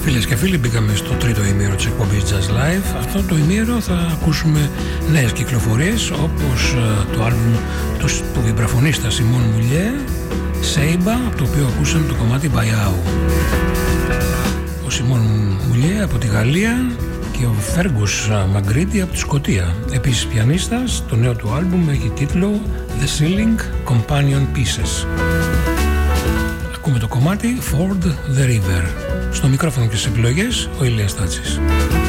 Φίλες και φίλοι, μπήκαμε στο τρίτο ημίωρο της εκπομπής Jazz Live. Αυτό το ημίωρο θα ακούσουμε νέες κυκλοφορίες, όπως το άλμπουμ του βιμπραφωνίστα Σιμών Μουλιέ, Seiba, από το οποίο ακούσαμε το κομμάτι Bayou. Ο Σιμών Μουλιέ από τη Γαλλία και ο Fergus Magritte από τη Σκωτία. Επίσης πιανίστας, το νέο του άλμπουμ έχει τίτλο The Ceiling Companion Pieces. Ακούμε το κομμάτι Ford the River. Στο μικρόφωνο και στις επιλογές ο Ηλίας Τάτσης.